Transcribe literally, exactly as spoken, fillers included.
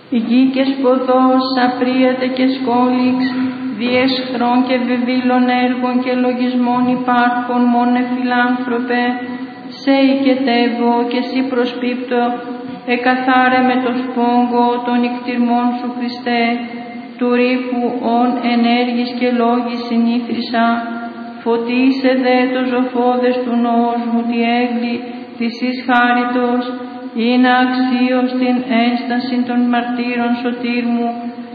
Γη και σποδός, απρίατε και σκόλιξ, διεσχρών και βεβήλων έργων και λογισμών υπάρχων, μόνε φιλάνθρωπε, σε οικετεύω και σύ προσπίπτω, εκαθάρε με το σπόγκο των ικτυρμών σου Χριστέ, του ρήφου ον ενέργης και λόγης συνήθρισα, φωτίσε δε το ζωφόδες του νόος μου τη έγκλη της εις χάριτος, είναι αξίως την ένσταση των μαρτύρων σωτήρ μου,